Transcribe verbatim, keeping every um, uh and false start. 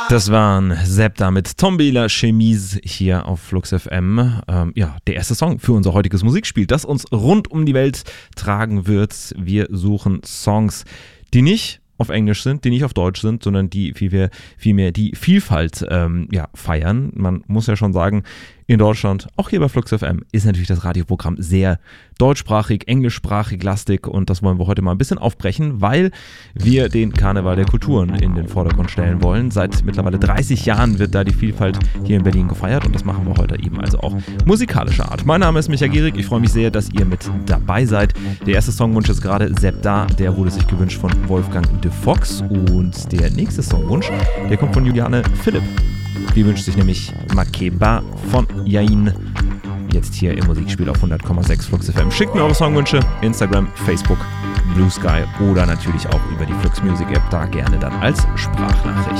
Das waren Septa mit Tombe la Chemise hier auf Flux F M. Ähm, ja, der erste Song für unser heutiges Musikspiel, das uns rund um die Welt tragen wird. Wir suchen Songs, die nicht auf Englisch sind, die nicht auf Deutsch sind, sondern die vielmehr, vielmehr die Vielfalt ähm, ja, feiern. Man muss ja schon sagen, in Deutschland, auch hier bei Flux F M, ist natürlich das Radioprogramm sehr deutschsprachig, englischsprachig lastig und das wollen wir heute mal ein bisschen aufbrechen, weil wir den Karneval der Kulturen in den Vordergrund stellen wollen. Seit mittlerweile dreißig Jahren wird da die Vielfalt hier in Berlin gefeiert und das machen wir heute eben also auch musikalischer Art. Mein Name ist Micha Gierig, ich freue mich sehr, dass ihr mit dabei seid. Der erste Songwunsch ist gerade Septa, der wurde sich gewünscht von Wolfgang de Fox und der nächste Songwunsch, der kommt von Juliane Philipp. Die wünscht sich nämlich Makeba von Yain. Jetzt hier im Musikspiel auf hundert Komma sechs Flux F M. Schickt mir eure Songwünsche, Instagram, Facebook, Blue Sky oder natürlich auch über die Flux Music App, da gerne dann als Sprachnachricht.